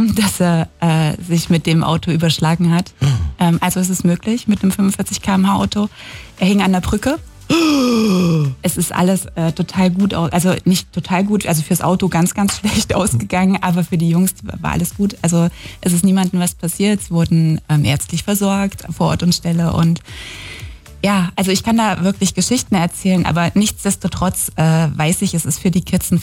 dass er sich mit dem Auto überschlagen hat. Also es ist möglich mit einem 45 km/h Auto. Er hing an der Brücke. Es ist alles total gut, also nicht total gut, also fürs Auto ganz, ganz schlecht ausgegangen, aber für die Jungs war alles gut. Also es ist niemandem was passiert, es wurden ärztlich versorgt vor Ort und Stelle und ja, also ich kann da wirklich Geschichten erzählen, aber nichtsdestotrotz weiß ich, es ist für die Kids ein